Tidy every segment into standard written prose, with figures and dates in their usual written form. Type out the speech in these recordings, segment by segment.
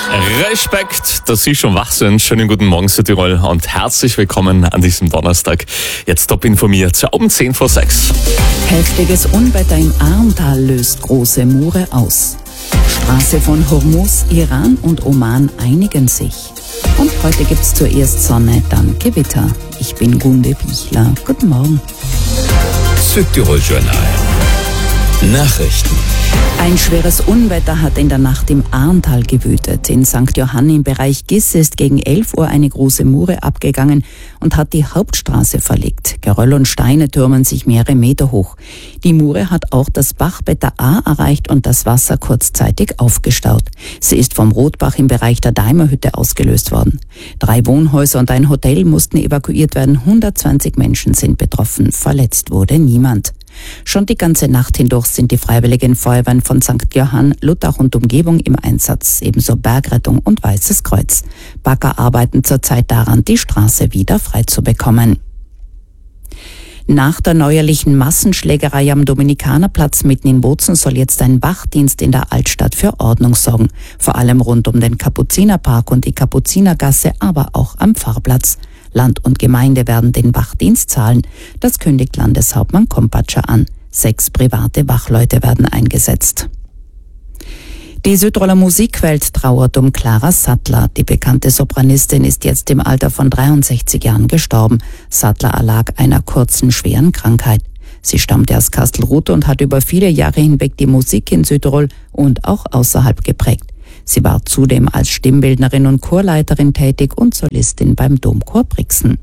Respekt, dass Sie schon wach sind. Schönen guten Morgen, Südtirol, und herzlich willkommen an diesem Donnerstag. Jetzt top informiert, um 5:10. Heftiges Unwetter im Ahrntal löst große Mure aus. Straße von Hormuz, Iran und Oman einigen sich. Und heute gibt's zuerst Sonne, dann Gewitter. Ich bin Gunde Bichler. Guten Morgen. Südtirol Journal. Nachrichten. Ein schweres Unwetter hat in der Nacht im Ahrntal gewütet. In St. Johann im Bereich Giss ist gegen 11 Uhr eine große Mure abgegangen und hat die Hauptstraße verlegt. Geröll und Steine türmen sich mehrere Meter hoch. Die Mure hat auch das Bachbett der Ahr erreicht und das Wasser kurzzeitig aufgestaut. Sie ist vom Rotbach im Bereich der Daimerhütte ausgelöst worden. 3 Wohnhäuser und ein Hotel mussten evakuiert werden. 120 Menschen sind betroffen. Verletzt wurde niemand. Schon die ganze Nacht hindurch sind die Freiwilligen Feuerwehren von St. Johann, Luttach und Umgebung im Einsatz, ebenso Bergrettung und Weißes Kreuz. Bagger arbeiten zurzeit daran, die Straße wieder frei zu bekommen. Nach der neuerlichen Massenschlägerei am Dominikanerplatz mitten in Bozen soll jetzt ein Wachdienst in der Altstadt für Ordnung sorgen. Vor allem rund um den Kapuzinerpark und die Kapuzinergasse, aber auch am Pfarrplatz. Land und Gemeinde werden den Wachdienst zahlen. Das kündigt Landeshauptmann Kompatscher an. 6 private Wachleute werden eingesetzt. Die Südtiroler Musikwelt trauert um Clara Sattler. Die bekannte Sopranistin ist jetzt im Alter von 63 Jahren gestorben. Sattler erlag einer kurzen, schweren Krankheit. Sie stammte aus Kastelruth und hat über viele Jahre hinweg die Musik in Südtirol und auch außerhalb geprägt. Sie war zudem als Stimmbildnerin und Chorleiterin tätig und Solistin beim Domchor Brixen.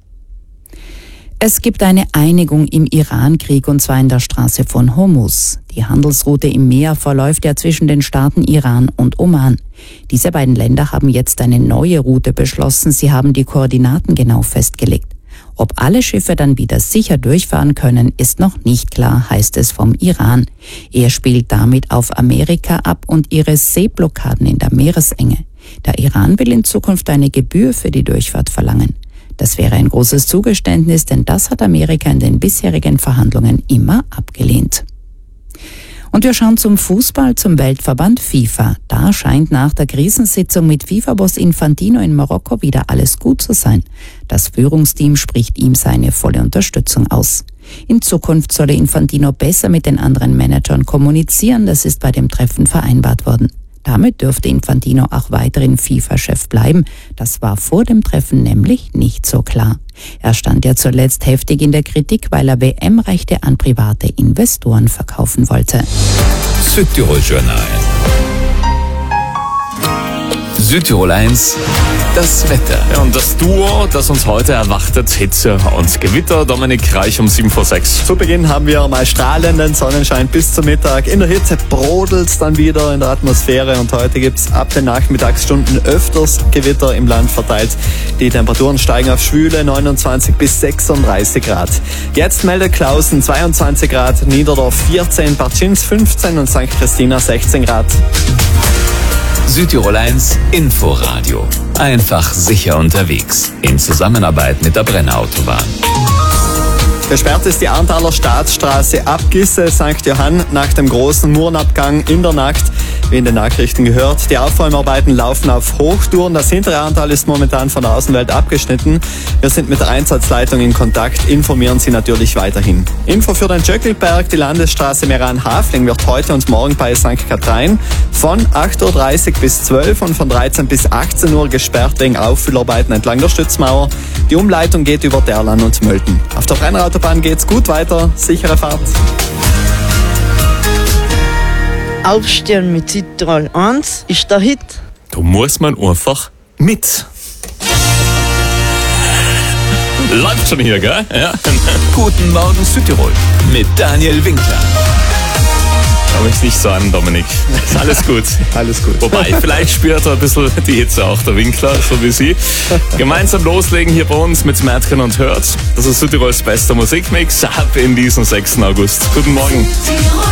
Es gibt eine Einigung im Iran-Krieg, und zwar in der Straße von Hormuz. Die Handelsroute im Meer verläuft ja zwischen den Staaten Iran und Oman. Diese beiden Länder haben jetzt eine neue Route beschlossen. Sie haben die Koordinaten genau festgelegt. Ob alle Schiffe dann wieder sicher durchfahren können, ist noch nicht klar, heißt es vom Iran. Er spielt damit auf Amerika ab und ihre Seeblockaden in der Meeresenge. Der Iran will in Zukunft eine Gebühr für die Durchfahrt verlangen. Das wäre ein großes Zugeständnis, denn das hat Amerika in den bisherigen Verhandlungen immer abgelehnt. Und wir schauen zum Fußball, zum Weltverband FIFA. Da scheint nach der Krisensitzung mit FIFA-Boss Infantino in Marokko wieder alles gut zu sein. Das Führungsteam spricht ihm seine volle Unterstützung aus. In Zukunft solle Infantino besser mit den anderen Managern kommunizieren. Das ist bei dem Treffen vereinbart worden. Damit dürfte Infantino auch weiterhin FIFA-Chef bleiben. Das war vor dem Treffen nämlich nicht so klar. Er stand ja zuletzt heftig in der Kritik, weil er WM-Rechte an private Investoren verkaufen wollte. Südtirol Journal. Südtirol 1, das Wetter. Ja, und das Duo, das uns heute erwartet, Hitze und Gewitter. Dominik Reich um 7:06. Zu Beginn haben wir mal strahlenden Sonnenschein bis zum Mittag. In der Hitze brodelt es dann wieder in der Atmosphäre, und heute gibt es ab den Nachmittagsstunden öfters Gewitter im Land verteilt. Die Temperaturen steigen auf schwüle 29 bis 36 Grad. Jetzt meldet Klausen 22 Grad, Niederdorf 14, Bartschins 15 und St. Christina 16 Grad. Südtirol 1 Inforadio. Einfach sicher unterwegs. In Zusammenarbeit mit der Brenner-Autobahn. Gesperrt ist die Ahrntaler Staatsstraße ab Gisse, St. Johann, nach dem großen Murenabgang in der Nacht. Wie in den Nachrichten gehört, die Aufräumarbeiten laufen auf Hochtouren. Das hintere Ahrntal ist momentan von der Außenwelt abgeschnitten. Wir sind mit der Einsatzleitung in Kontakt, informieren Sie natürlich weiterhin. Info für den Jöckelberg: die Landesstraße Meran-Hafling wird heute und morgen bei St. Kathrein von 8:30 Uhr bis 12 und von 13 bis 18 Uhr gesperrt wegen Auffüllarbeiten entlang der Stützmauer. Die Umleitung geht über Derlan und Mölten. Auf der Brennerautobahn geht's gut weiter. Sichere Fahrt. Aufstehen mit Südtirol 1 ist der Hit. Da muss man einfach mit. Läuft schon hier, gell? Ja. Guten Morgen Südtirol mit Daniel Winkler. Schau mich nicht so an, Dominik. Ist alles gut. Alles gut. Wobei, vielleicht spürt er ein bisschen die Hitze auch, der Winkler, so wie Sie. Gemeinsam loslegen hier bei uns mit Mädchen und Hört. Das ist Südtirols bester Musikmix ab in diesen 6. August. Guten Morgen.